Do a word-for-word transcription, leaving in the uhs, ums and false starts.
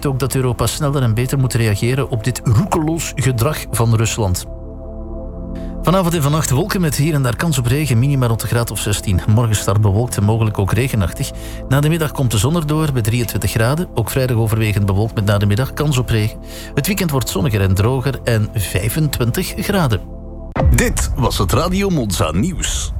zegt ook dat Europa sneller en beter moet reageren op dit roekeloos gedrag van Rusland. Vanavond en vannacht wolken met hier en daar kans op regen, minima rond de graad of zestien. Morgen start bewolkt en mogelijk ook regenachtig. Na de middag komt de zon erdoor bij drieëntwintig graden. Ook vrijdag overwegend bewolkt met na de middag kans op regen. Het weekend wordt zonniger en droger en vijfentwintig graden. Dit was het Radio Monza Nieuws.